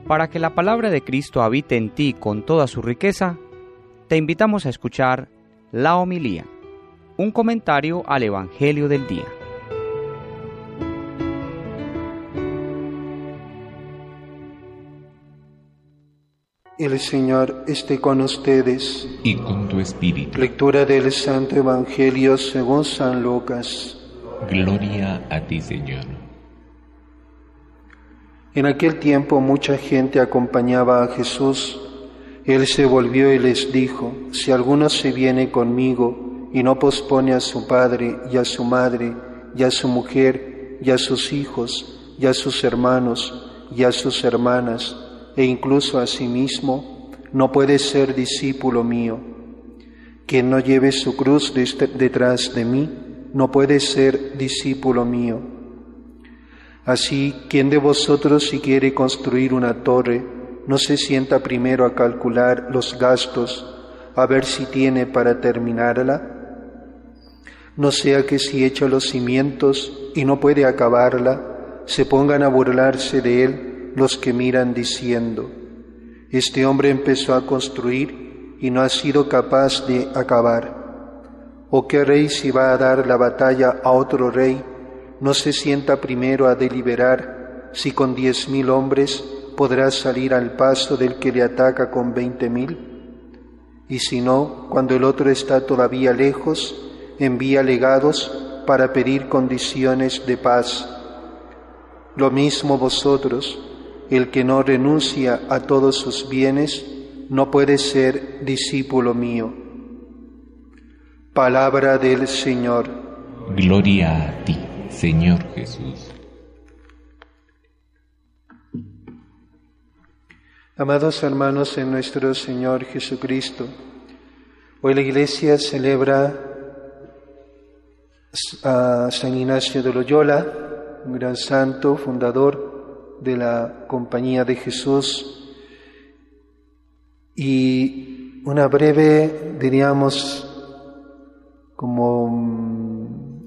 Para que la palabra de Cristo habite en ti con toda su riqueza, te invitamos a escuchar la homilía, un comentario al Evangelio del día. El Señor esté con ustedes. Y con tu espíritu. Lectura del Santo Evangelio según San Lucas. Gloria a ti, Señor. En aquel tiempo mucha gente acompañaba a Jesús. Él se volvió y les dijo: si alguno se viene conmigo y no pospone a su padre y a su madre y a su mujer y a sus hijos y a sus hermanos y a sus hermanas e incluso a sí mismo, no puede ser discípulo mío. Quien no lleve su cruz detrás de mí, no puede ser discípulo mío. Así, ¿quién de vosotros, si quiere construir una torre, no se sienta primero a calcular los gastos, a ver si tiene para terminarla? No sea que si echa los cimientos y no puede acabarla, se pongan a burlarse de él los que miran diciendo: este hombre empezó a construir y no ha sido capaz de acabar. ¿O qué rey, si va a dar la batalla a otro rey, no se sienta primero a deliberar si con 10,000 hombres podrá salir al paso del que le ataca con 20,000? Y si no, cuando el otro está todavía lejos, envía legados para pedir condiciones de paz. Lo mismo vosotros, el que no renuncia a todos sus bienes, no puede ser discípulo mío. Palabra del Señor. Gloria a ti, Señor Jesús. Amados hermanos en nuestro Señor Jesucristo, hoy la Iglesia celebra a San Ignacio de Loyola, un gran santo, fundador de la Compañía de Jesús, y una breve, diríamos, como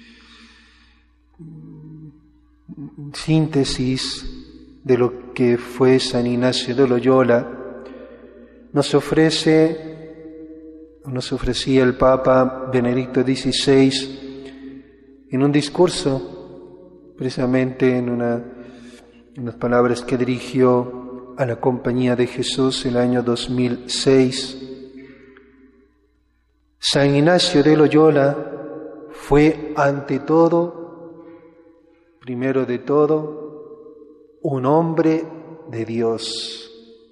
síntesis de lo que fue San Ignacio de Loyola, nos ofrecía el Papa Benedicto XVI en un discurso, precisamente en unas palabras que dirigió a la Compañía de Jesús el año 2006. San Ignacio de Loyola fue ante todo, primero de todo, un hombre de Dios.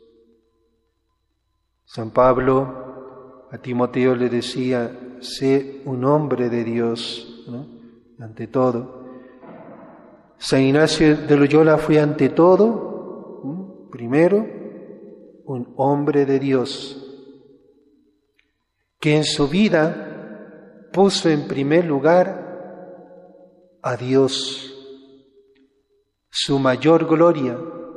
San Pablo a Timoteo le decía: sé un hombre de Dios, ¿no? Ante todo. San Ignacio de Loyola fue ante todo, primero, un hombre de Dios, que en su vida puso en primer lugar a Dios, su mayor gloria.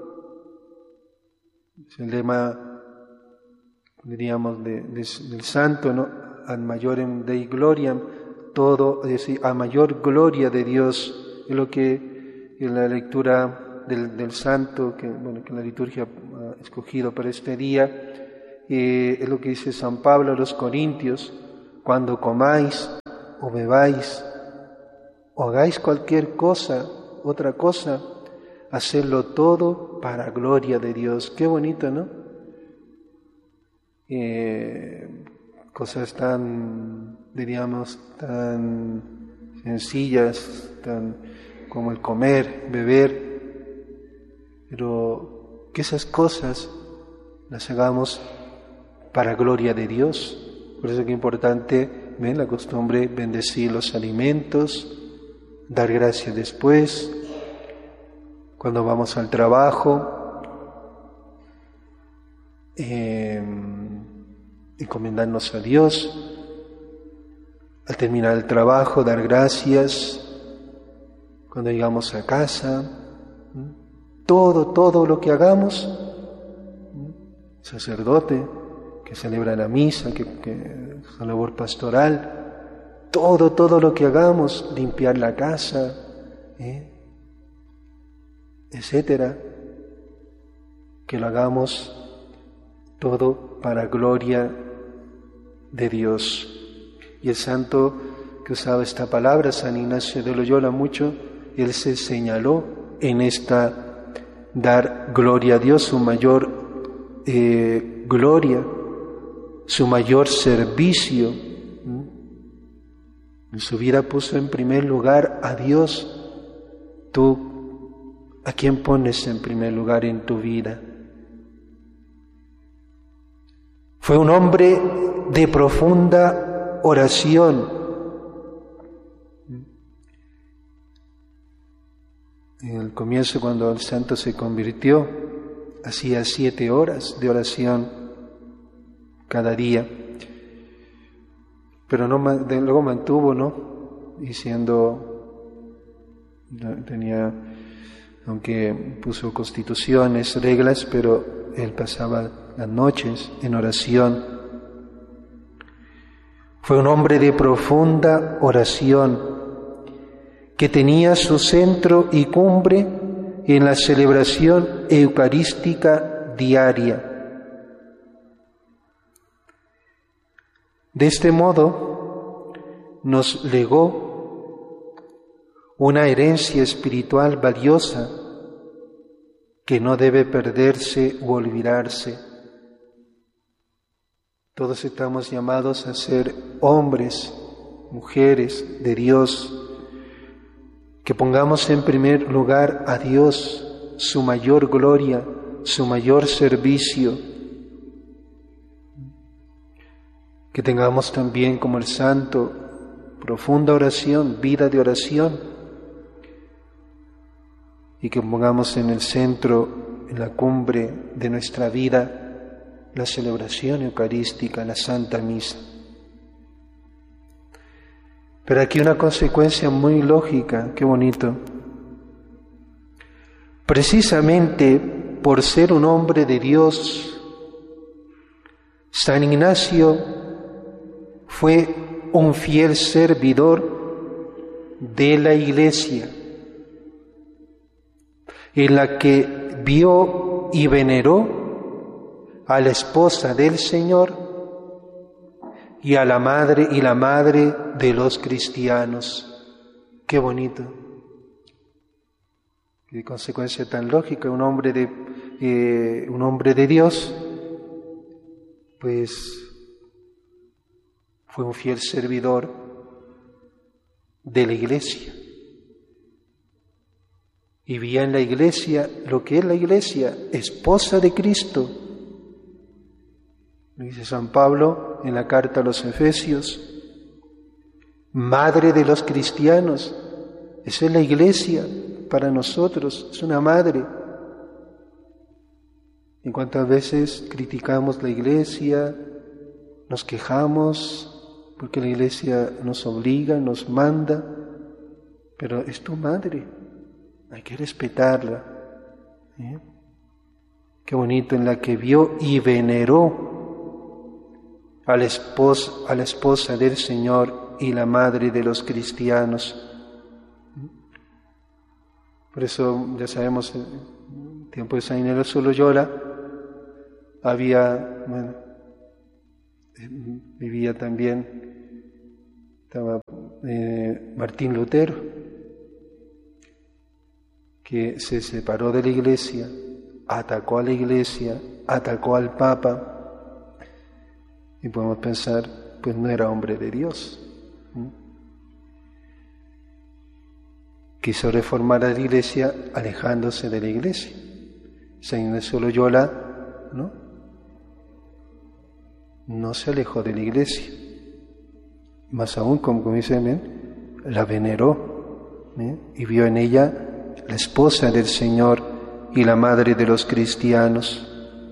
Es el lema, diríamos, del santo, ¿no? Ad majorem Dei gloriam, todo, es decir, a mayor gloria de Dios, es lo que en la lectura del santo, que la liturgia ha escogido para este día, es lo que dice San Pablo a los Corintios: cuando comáis o bebáis o hagáis cualquier cosa, otra cosa, hacedlo todo para gloria de Dios. Qué bonito, ¿no? Cosas tan, diríamos, tan sencillas, como el comer, beber, pero que esas cosas las hagamos para gloria de Dios. Por eso es que es importante, ¿ven?, la costumbre bendecir los alimentos, dar gracias después, cuando vamos al trabajo, encomendarnos a Dios, al terminar el trabajo, dar gracias, cuando llegamos a casa, todo lo que hagamos, sacerdote que celebra la misa, que su labor pastoral, todo lo que hagamos, limpiar la casa, etcétera, que lo hagamos todo para gloria de Dios. Y el santo que usaba esta palabra, San Ignacio de Loyola, mucho, él se señaló en esta dar gloria a Dios, su mayor gloria, su mayor servicio. En su vida puso en primer lugar a Dios. ¿Tú a quién pones en primer lugar en tu vida? Fue un hombre de profunda oración. En el comienzo, cuando el santo se convirtió, hacía 7 horas de oración cada día, pero luego mantuvo, ¿no? Aunque puso constituciones, reglas, pero él pasaba las noches en oración. Fue un hombre de profunda oración, que tenía su centro y cumbre en la celebración eucarística diaria. De este modo, nos legó una herencia espiritual valiosa que no debe perderse u olvidarse. Todos estamos llamados a ser hombres, mujeres de Dios, que pongamos en primer lugar a Dios, su mayor gloria, su mayor servicio. Que tengamos también, como el santo, profunda oración, vida de oración, y que pongamos en el centro, en la cumbre de nuestra vida, la celebración eucarística, la Santa Misa. Pero aquí una consecuencia muy lógica, qué bonito. Precisamente por ser un hombre de Dios, San Ignacio fue un fiel servidor de la Iglesia, en la que vio y veneró a la esposa del Señor y a la madre de los cristianos. Qué bonito. Qué consecuencia tan lógica. Un hombre de Dios, pues fue un fiel servidor de la Iglesia. Y vivía en la Iglesia lo que es la Iglesia, esposa de Cristo. Dice San Pablo en la carta a los Efesios, madre de los cristianos. Esa es la Iglesia para nosotros, es una madre. ¿Y cuántas veces criticamos la Iglesia, nos quejamos porque la Iglesia nos obliga, nos manda? Pero es tu madre, hay que respetarla. Qué bonito, en la que vio y veneró a la esposa del Señor y la madre de los cristianos. Por eso, ya sabemos, en el tiempo de San Ignacio de Loyola vivía también, estaba Martín Lutero, que se separó de la Iglesia, atacó a la Iglesia, atacó al Papa. Y podemos pensar, pues no era hombre de Dios. Quiso reformar a la Iglesia alejándose de la Iglesia. San Ignacio de Loyola, no se alejó de la Iglesia. Más aún, como dicen, la veneró, y vio en ella la esposa del Señor y la madre de los cristianos.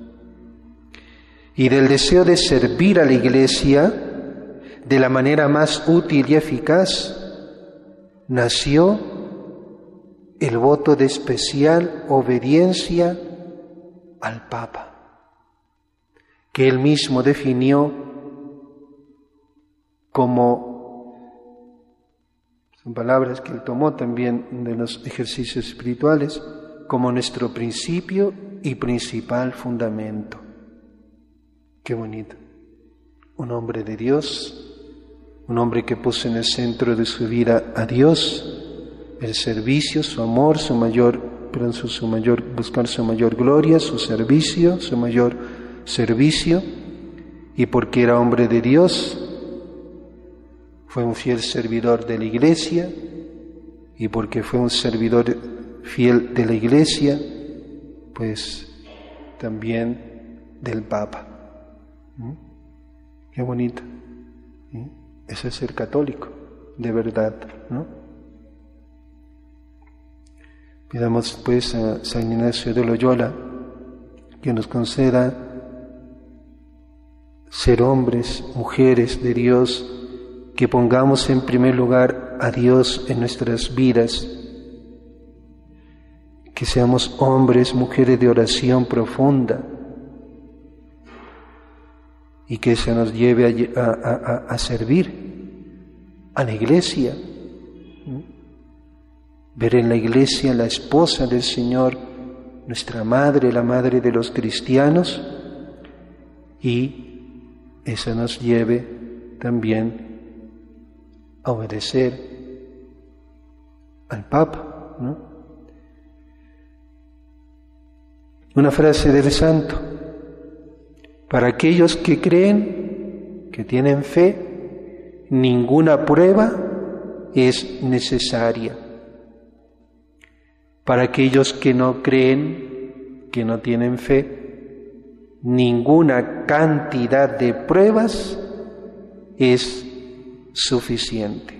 Y del deseo de servir a la Iglesia de la manera más útil y eficaz, nació el voto de especial obediencia al Papa, que él mismo definió como, son palabras que él tomó también de los ejercicios espirituales, como nuestro principio y principal fundamento. Qué bonito. Un hombre de Dios, un hombre que puso en el centro de su vida a Dios, el servicio, su amor, buscar su mayor gloria, su mayor servicio, y porque era hombre de Dios, fue un fiel servidor de la Iglesia, y porque fue un servidor fiel de la Iglesia, pues también del Papa. Qué bonito. Eso es ser católico, de verdad, ¿no? Pidamos pues a San Ignacio de Loyola que nos conceda ser hombres, mujeres de Dios, que pongamos en primer lugar a Dios en nuestras vidas, que seamos hombres, mujeres de oración profunda, y que se nos lleve a servir a la Iglesia, ver en la Iglesia la esposa del Señor, nuestra madre, la madre de los cristianos, y eso nos lleve también a obedecer al Papa, ¿no? Una frase del santo: para aquellos que creen, que tienen fe, ninguna prueba es necesaria. Para aquellos que no creen, que no tienen fe, ninguna cantidad de pruebas es suficiente.